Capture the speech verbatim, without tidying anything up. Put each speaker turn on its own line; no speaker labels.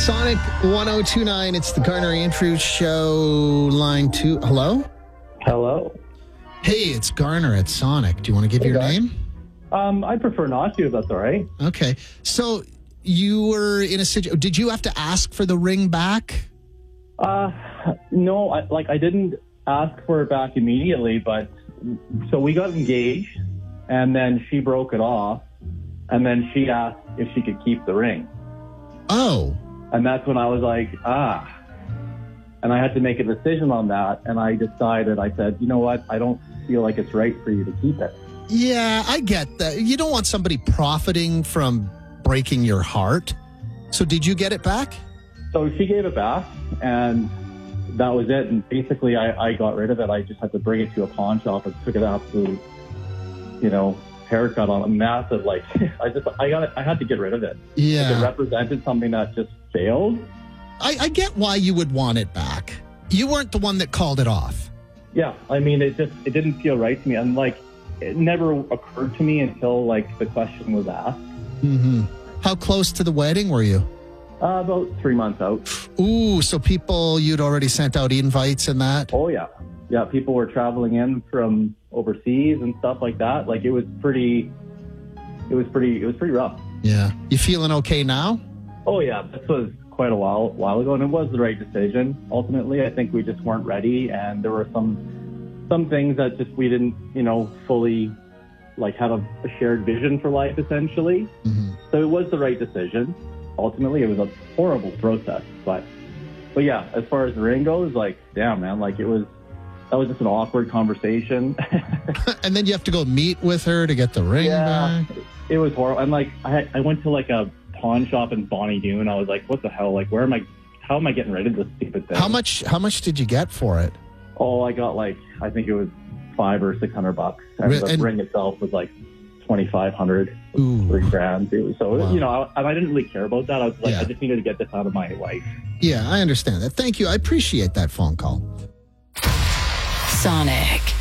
Sonic one oh two point nine. It's the Garner Andrews Show. Line two. Hello?
Hello.
Hey, it's Garner at Sonic. Do you want to give
Hey,
your
guys.
name?
Um, I prefer not to, if that's all right.
Okay. So you were in a situation. Did you have to ask for the ring back?
Uh, no, I, like I didn't ask for it back immediately, but so we got engaged, and then she broke it off, and then she asked if she could keep the ring,
Oh.
and that's when I was like, ah, and I had to make a decision on that, and I decided, I said, you know what, I don't feel like it's right for you to keep it.
Yeah, I get that. You don't want somebody profiting from breaking your heart. So did you get it back?
So she gave it back, and that was it. And basically, I, I got rid of it. I just had to bring it to a pawn shop and took it absolute, you know, haircut on a massive, like, I just, I got it, I had to get rid of it.
Yeah.
It represented something that just failed.
I, I get why you would want it back. You weren't the one that called it off.
Yeah, I mean, it just, it didn't feel right to me. And, like, it never occurred to me until, like, the question was asked.
Mm-hmm. How close to the wedding were you?
Uh, about three months out.
Ooh, so people, you'd already sent out invites and that?
Oh, yeah. Yeah, people were traveling in from overseas and stuff like that. Like, it was pretty, it was pretty, it was pretty rough.
Yeah. You feeling okay now?
Oh, yeah. This was quite a while, while ago, and it was the right decision. Ultimately, I think we just weren't ready, and there were some, some things that just we didn't, you know, fully, like, have a, a shared vision for life, essentially.
Mm-hmm.
So it was the right decision. Ultimately, it was a horrible process, but, but yeah, as far as the ring goes, like, damn, man, like, it was, that was just an awkward conversation.
And then you have to go meet with her to get the ring
Yeah,
back.
it was horrible. And, like, I had, I went to, like, a pawn shop in Bonnie Doon. I was like, what the hell? Like, where am I, how am I getting rid of this stupid thing?
How much, how much did you get for it?
Oh, I got, like, I think it was five or six hundred bucks. And
Re-
the
and-
ring itself was, like, twenty-five hundred,
Ooh.
three grand. So,
Wow.
you know, I, I didn't really care about that. I was like,
Yeah.
I just needed to get this out of my life.
Yeah, I understand that. Thank you. I appreciate that phone call.
Sonic.